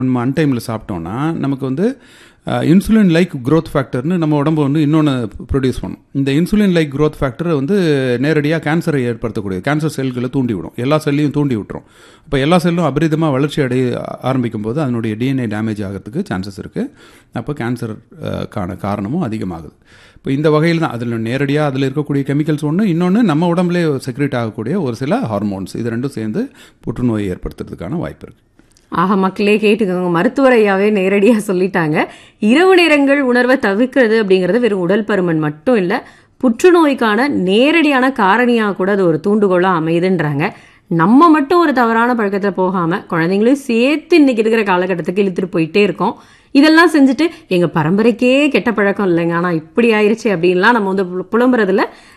நம்ம அன்டைமில் சாப்பிட்டோம்னா நமக்கு வந்து இன்சுலின் லைக் க்ரோத் ஃபேக்டர்னு நம்ம உடம்பு வந்து இன்னொன்று ப்ரொடியூஸ் பண்ணும். இந்த இன்சுலின் லைக் க்ரோத் ஃபேக்டர் வந்து நேரடியாக கேன்சரை ஏற்படுத்தக்கூடியது. கேன்சர் செல்களை தூண்டி விடும், எல்லா செல்லையும் தூண்டி விட்டுரும். இப்போ எல்லா செல்லும் அபரிதமாக வளர்ச்சி ஆரம்பிக்கும் போது அதனுடைய டிஎன்ஏ டேமேஜ் ஆகிறதுக்கு சான்சஸ் இருக்குது. அப்போ கேன்சருக்கான காரணமும் அதிகமாகுது. இப்போ இந்த வகையில் தான் அதில் நேரடியாக அதில் இருக்கக்கூடிய கெமிக்கல்ஸ் ஒன்று, இன்னொன்று நம்ம உடம்புலே செக்ரேட் ஆகக்கூடிய ஒரு சில ஹார்மோன்ஸ், இது ரெண்டும் சேர்ந்து புற்றுநோயை ஏற்படுத்துறதுக்கான வாய்ப்பு இருக்குது. ஆக மக்களே கேட்டுக்கோங்க, மருத்துவர் ஐயாவே நேரடியாக சொல்லிட்டாங்க. இரவு நேரங்கள் உணர்வை தவிர்க்கிறது அப்படிங்கிறது வெறும் உடல் பருமன் மட்டும் இல்லை, புற்றுநோய்க்கான நேரடியான காரணியாக கூட அது ஒரு தூண்டுகோலாக அமையுதுன்றாங்க. நம்ம மட்டும் ஒரு தவறான பழக்கத்தில் போகாமல் குழந்தைங்களையும் சேர்த்து இன்னைக்கு இருக்கிற காலகட்டத்துக்கு இழுத்துட்டு போயிட்டே இருக்கோம். இதெல்லாம் செஞ்சுட்டு எங்கள் பரம்பரைக்கே கெட்ட பழக்கம் இல்லைங்க, ஆனால் இப்படி ஆயிடுச்சு அப்படின்லாம் நம்ம வந்து புலம்புறதுல